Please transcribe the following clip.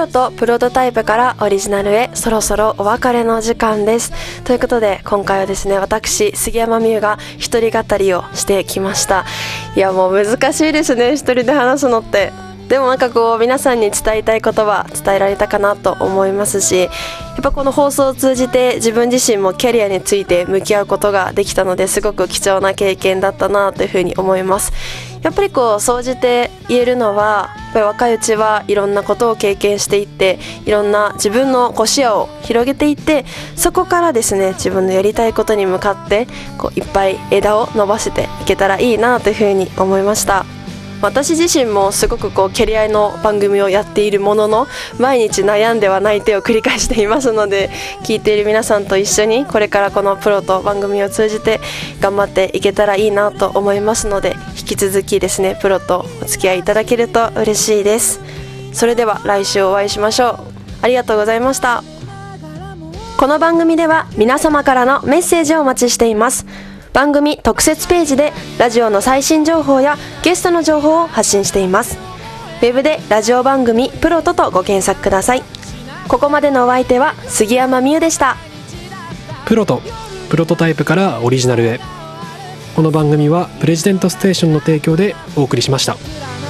ロとプロトタイプからオリジナルへ、そろそろお別れの時間です。ということで今回はですね、私杉山美優が一人語りをしてきました。いやもう難しいですね、一人で話すのって。でもなんかこう皆さんに伝えたい言葉伝えられたかなと思いますし、やっぱこの放送を通じて自分自身もキャリアについて向き合うことができたので、すごく貴重な経験だったなというふうに思います。やっぱりこう総じて言えるのは、やっぱり若いうちはいろんなことを経験していって、いろんな自分の視野を広げていって、そこからですね自分のやりたいことに向かってこういっぱい枝を伸ばせていけたらいいなというふうに思いました。私自身もすごくこうキャリアの番組をやっているものの、毎日悩んでは泣いてを繰り返していますので、聞いている皆さんと一緒にこれからこのプロと番組を通じて頑張っていけたらいいなと思いますので、引き続きですねプロとお付き合いいただけると嬉しいです。それでは来週お会いしましょう。ありがとうございました。この番組では皆様からのメッセージをお待ちしています。番組特設ページでラジオの最新情報やゲストの情報を発信しています。ウェブでラジオ番組プロトとご検索ください。ここまでのお相手は杉山美優でした。 プロトタイプからオリジナルへ。この番組はプレジデントステーションの提供でお送りしました。